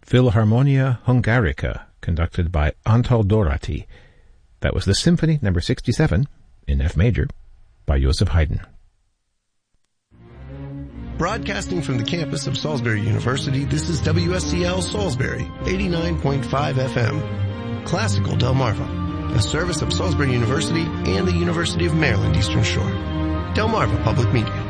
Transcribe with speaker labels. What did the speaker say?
Speaker 1: Philharmonia Hungarica, conducted by Antal Dorati. That was the Symphony No. 67, in F major, by Joseph Haydn.
Speaker 2: Broadcasting from the campus of Salisbury University, this is WSCL Salisbury, 89.5 FM. Classical Delmarva, a service of Salisbury University and the University of Maryland Eastern Shore. Delmarva Public Media.